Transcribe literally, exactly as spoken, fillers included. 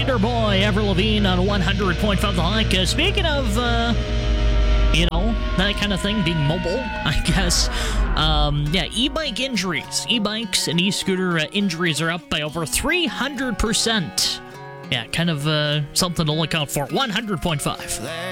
Wonderboy, Avril Lavigne on one hundred point five The Hike. Uh, speaking of, uh, you know, that kind of thing, being mobile, I guess. Um, yeah, e-bike injuries. E-bikes and e-scooter uh, injuries are up by over three hundred percent. Yeah, kind of uh, something to look out for. one hundred point five.